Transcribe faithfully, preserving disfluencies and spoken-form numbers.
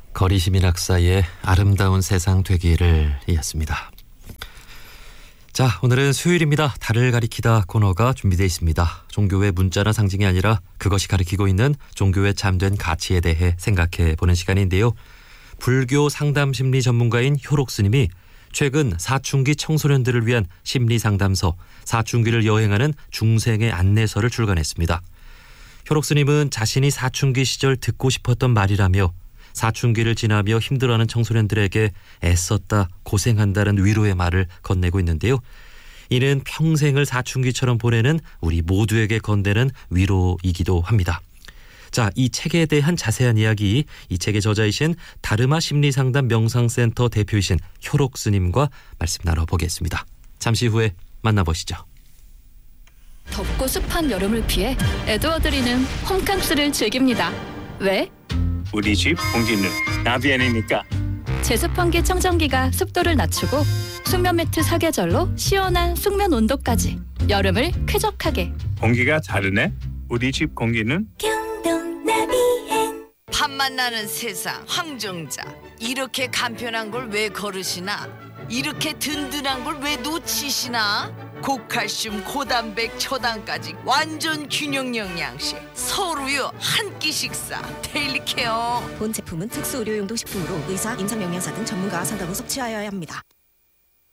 거리 시민학사의 아름다운 세상 되기를 이었습니다. 자, 오늘은 수요일입니다. 달을 가리키다 코너가 준비되어 있습니다. 종교의 문자나 상징이 아니라 그것이 가리키고 있는 종교의 참된 가치에 대해 생각해 보는 시간인데요. 불교 상담심리 전문가인 효록 스님이 최근 사춘기 청소년들을 위한 심리상담서 사춘기를 여행하는 중생의 안내서를 출간했습니다. 효록 스님은 자신이 사춘기 시절 듣고 싶었던 말이라며 사춘기를 지나며 힘들어하는 청소년들에게 애썼다, 고생한다는 위로의 말을 건네고 있는데요. 이는 평생을 사춘기처럼 보내는 우리 모두에게 건네는 위로이기도 합니다. 자, 이 책에 대한 자세한 이야기, 이 책의 저자이신 다르마 심리상담 명상센터 대표이신 효록 스님과 말씀 나눠보겠습니다. 잠시 후에 만나보시죠. 덥고 습한 여름을 피해 에드워드리는 홈캉스를 즐깁니다. 왜? 우리 집 공기는 나비아니니까. 제습 환기 청정기가 습도를 낮추고 숙면 매트 사계절로 시원한 숙면 온도까지 여름을 쾌적하게. 공기가 다르네. 우리 집 공기는 밥맛 나는 세상 황정자, 이렇게 간편한 걸 왜 거르시나? 이렇게 든든한 걸 왜 놓치시나? 고칼슘 고단백 초당까지 완전 균형 영양식 서울우유 한 끼 식사 데일리 케어. 본 제품은 특수 의료용도 식품으로 의사, 임상영양사 등 전문가와 상담 후 섭취하여야 합니다.